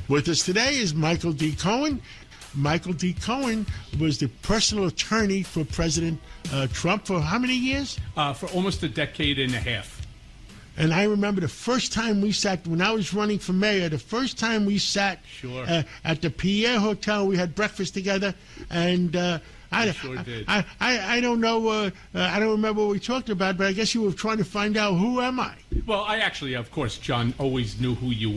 With us today is Michael D. Cohen. Michael D. Cohen was the personal attorney for President Trump for how many years? For almost a decade and a half. And I remember the first time we sat, when I was running for mayor, the first time we sat at the Pierre Hotel, we had breakfast together, and I don't know, I don't remember what we talked about, but I guess you were trying to find out who am I. Well, I actually, of course, John, always knew who you